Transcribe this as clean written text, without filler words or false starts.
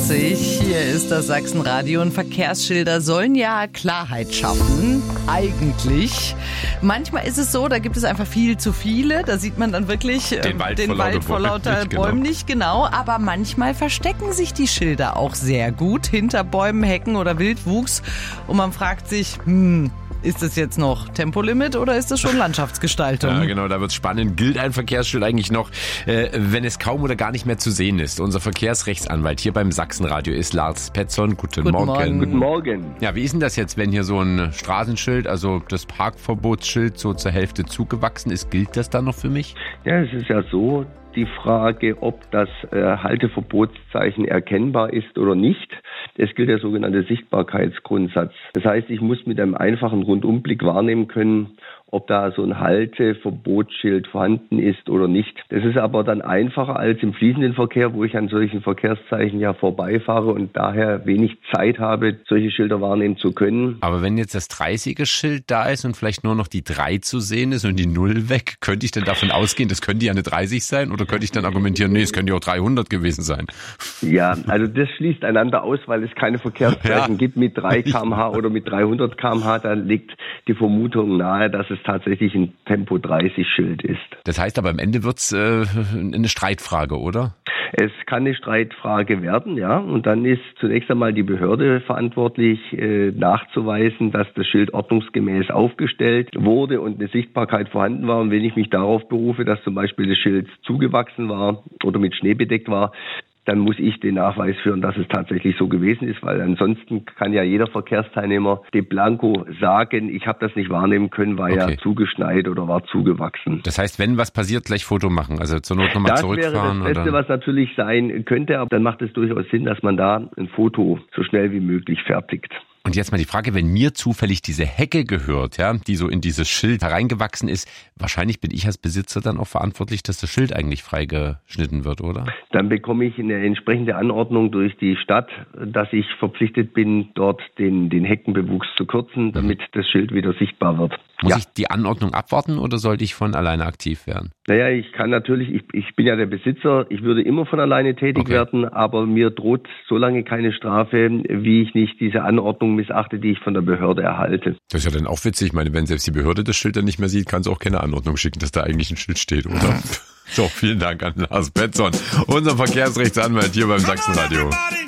Hier ist das Sachsenradio und Verkehrsschilder sollen ja Klarheit schaffen, eigentlich. Manchmal ist es so, da gibt es einfach viel zu viele, da sieht man dann wirklich den Wald vor lauter Bäumen nicht genau, aber manchmal verstecken sich die Schilder auch sehr gut hinter Bäumen, Hecken oder Wildwuchs und man fragt sich, ist das jetzt noch Tempolimit oder ist das schon Landschaftsgestaltung? Ja, genau, da wird's spannend. Gilt ein Verkehrsschild eigentlich noch, wenn es kaum oder gar nicht mehr zu sehen ist? Unser Verkehrsrechtsanwalt hier beim Sachsenradio ist Lars Petzon. Guten Morgen. Guten Morgen. Ja, wie ist denn das jetzt, wenn hier so ein Straßenschild, also das Parkverbotsschild so zur Hälfte zugewachsen ist? Gilt das dann noch für mich? Ja, es ist ja so, die Frage, ob das Halteverbotszeichen erkennbar ist oder nicht. Es gilt der sogenannte Sichtbarkeitsgrundsatz. Das heißt, ich muss mit einem einfachen Rundumblick wahrnehmen können, ob da so ein Halteverbotsschild vorhanden ist oder nicht. Das ist aber dann einfacher als im fließenden Verkehr, wo ich an solchen Verkehrszeichen ja vorbeifahre und daher wenig Zeit habe, solche Schilder wahrnehmen zu können. Aber wenn jetzt das 30er-Schild da ist und vielleicht nur noch die 3 zu sehen ist und die 0 weg, könnte ich denn davon ausgehen, das könnte ja eine 30 sein? Oder könnte ich dann argumentieren, nee, es könnte ja auch 300 gewesen sein? Ja, also das schließt einander aus, weil es keine Verkehrszeichen gibt mit 3 km/h oder mit 300 km/h. Da liegt die Vermutung nahe, dass es tatsächlich ein Tempo-30-Schild ist. Das heißt aber am Ende wird's eine Streitfrage, oder? Es kann eine Streitfrage werden, ja. Und dann ist zunächst einmal die Behörde verantwortlich, nachzuweisen, dass das Schild ordnungsgemäß aufgestellt wurde und eine Sichtbarkeit vorhanden war. Und wenn ich mich darauf berufe, dass zum Beispiel das Schild zugewachsen war oder mit Schnee bedeckt war, dann muss ich den Nachweis führen, dass es tatsächlich so gewesen ist, weil ansonsten kann ja jeder Verkehrsteilnehmer de blanco sagen, ich habe das nicht wahrnehmen können, war ja zugeschneit oder war zugewachsen. Das heißt, wenn was passiert, gleich Foto machen, also zur Not nochmal zurückfahren? Das wäre das Beste, was natürlich sein könnte, aber dann macht es durchaus Sinn, dass man da ein Foto so schnell wie möglich fertigt. Und jetzt mal die Frage, wenn mir zufällig diese Hecke gehört, ja, die so in dieses Schild hereingewachsen ist, wahrscheinlich bin ich als Besitzer dann auch verantwortlich, dass das Schild eigentlich freigeschnitten wird, oder? Dann bekomme ich eine entsprechende Anordnung durch die Stadt, dass ich verpflichtet bin, dort den Heckenbewuchs zu kürzen, damit das Schild wieder sichtbar wird. Muss ich die Anordnung abwarten oder sollte ich von alleine aktiv werden? Naja, ich kann natürlich, ich bin ja der Besitzer, ich würde immer von alleine tätig werden, aber mir droht so lange keine Strafe, wie ich nicht diese Anordnung missachte, die ich von der Behörde erhalte. Das ist ja dann auch witzig. Ich meine, wenn selbst die Behörde das Schild dann nicht mehr sieht, kann es auch keine Anordnung schicken, dass da eigentlich ein Schild steht, oder? So, vielen Dank an Lars Petzon, unser Verkehrsrechtsanwalt hier beim Sachsenradio.